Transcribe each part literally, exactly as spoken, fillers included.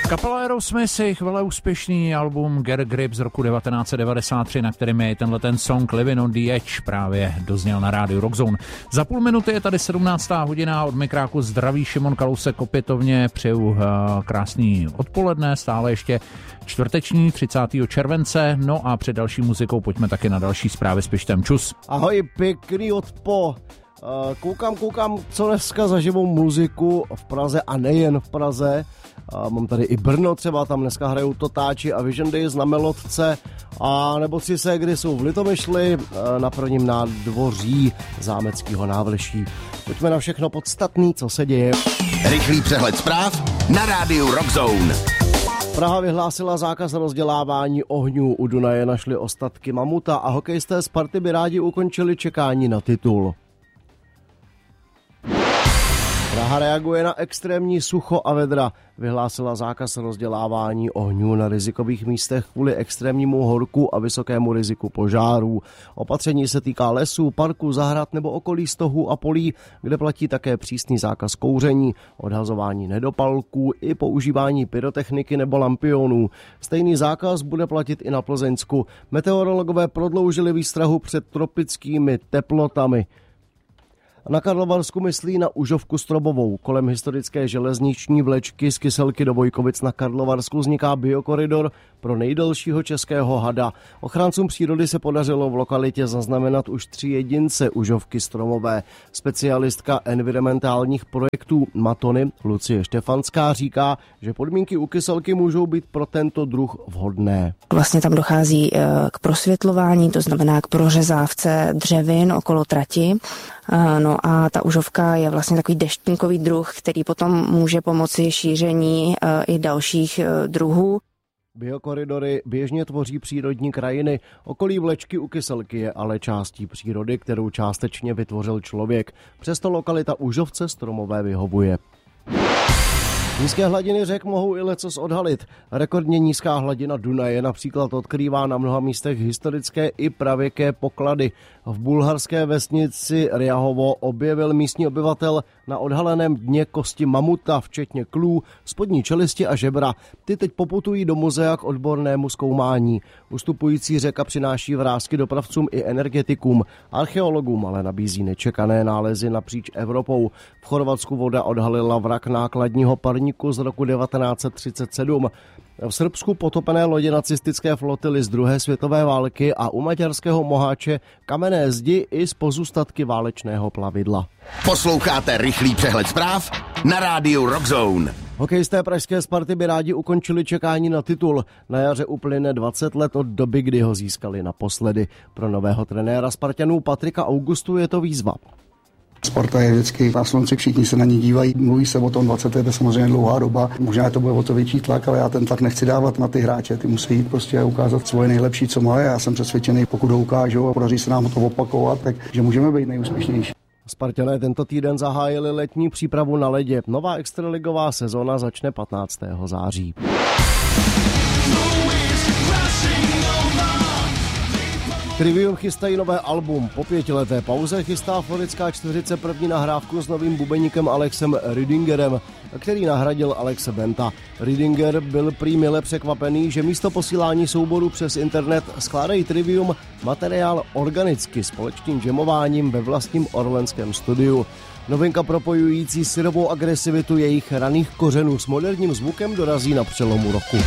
Kapela Aerosmith, jejich veleúspěšný album Get a Grip z roku devatenáct set devadesát tři, na kterém je tenhle ten song Living on the Edge, právě dozněl na rádiu Rockzone. Za půl minuty je tady sedmnáctá hodina, od mikráku zdraví Šimon Kalousek opětovně, přeju uh, krásný odpoledne, stále ještě čtvrteční třicátého července, no a před další muzikou pojďme taky na další zprávy s Pištem. Čus. Ahoj, pěkný odpo. Koukám, koukám, co dneska za živou muziku v Praze a nejen v Praze. Mám tady i Brno, třeba tam dneska hrajou Totáči a Vision Days na Melodce, a nebo Tři ségry jsou v Litomyšli na prvním nádvoří zámeckého návrší. Pojďme na všechno podstatný, co se děje. Rychlý přehled zpráv na rádiu Rockzone. Praha vyhlásila zákaz rozdělávání ohňů, u Dunaje našli ostatky mamuta a hokejisté Sparty by rádi ukončili čekání na titul. Praha reaguje na extrémní sucho a vedra. Vyhlásila zákaz rozdělávání ohňů na rizikových místech kvůli extrémnímu horku a vysokému riziku požárů. Opatření se týká lesů, parků, zahrad nebo okolí stohů a polí, kde platí také přísný zákaz kouření, odhazování nedopalků i používání pyrotechniky nebo lampionů. Stejný zákaz bude platit i na Plzeňsku. Meteorologové prodloužili výstrahu před tropickými teplotami. Na Karlovarsku myslí na Užovku Strobovou. Kolem historické železniční vlečky z Kyselky do Vojkovic na Karlovarsku vzniká biokoridor pro nejdelšího českého hada. Ochráncům přírody se podařilo v lokalitě zaznamenat už tři jedince Užovky Stromové. Specialistka environmentálních projektů Matony Lucie Štefanská říká, že podmínky u Kyselky můžou být pro tento druh vhodné. Vlastně tam dochází k prosvětlování, to znamená k prořezávce dřevin okolo trati. No a ta užovka je vlastně takový deštníkový druh, který potom může pomoci šíření i dalších druhů. Biokoridory běžně tvoří přírodní krajiny. Okolí vlečky u Kyselky je ale částí přírody, kterou částečně vytvořil člověk. Přesto lokalita Užovce Stromové vyhovuje. Nízké hladiny řek mohou i lecos odhalit. Rekordně nízká hladina Dunaje například odkrývá na mnoha místech historické i pravěké poklady. V bulharské vesnici Rjahovo objevil místní obyvatel na odhaleném dně kosti mamuta, včetně klů, spodní čelisti a žebra. Ty teď poputují do muzea k odbornému zkoumání. Ustupující řeka přináší vrásky dopravcům i energetikům. Archeologům ale nabízí nečekané nálezy napříč Evropou. V Chorvatsku voda odhalila vrak nákladního parníku z roku devatenáct set třicet sedm. V Srbsku potopené lodě nacistické flotily z druhé světové války a u maďarského Moháče kamenné zdi i z pozůstatky válečného plavidla. Posloucháte rychlý přehled zpráv na rádiu Rockzone. Hokejisté pražské Sparty by rádi ukončili čekání na titul. Na jaře uplyne dvacet let od doby, kdy ho získali naposledy. Pro nového trenéra Spartanů Patrika Augustu je to výzva. Sparta je vždycky na slunci, všichni se na ní dívají, mluví se o tom, dvacet let je samozřejmě dlouhá doba, možná to bude o to větší tlak, ale já ten tlak nechci dávat na ty hráče, ty musí jít prostě ukázat svoje nejlepší, co mají. Já jsem přesvědčený, pokud ho ukážou a podaří se nám to opakovat, takže můžeme být nejúspěšnější. Spartané tento týden zahájili letní přípravu na ledě. Nová extraligová sezóna začne patnáctého září. Trivium chystají nové album. Po pětileté pauze chystá floridská čtveřice první nahrávku s novým bubeníkem Alexem Ridingerem, který nahradil Alexe Benta. Ridinger byl prý mile překvapený, že místo posílání souborů přes internet skládají Trivium materiál organicky společným jamováním ve vlastním orlenském studiu. Novinka propojující syrovou agresivitu jejich raných kořenů s moderním zvukem dorazí na přelomu roku.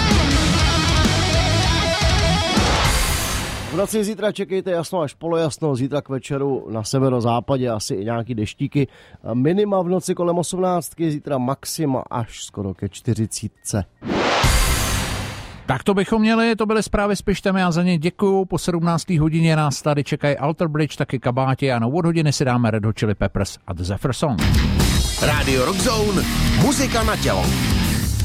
V noci zítra čekejte jasno až polojasno, zítra k večeru na severozápadě asi i nějaký deštíky. Minima v noci kolem osmnáctky, zítra maxima až skoro ke čtyřicítce. Tak to bychom měli, to byly zprávy s Pištem, já za ně děkuju. Po sedmnácté hodině nás tady čekají Alter Bridge, taky Kabátě a na od hodiny si dáme Red Hot Chili Peppers a The Zephyr Song. Radio Rockzone, muzika na tělo.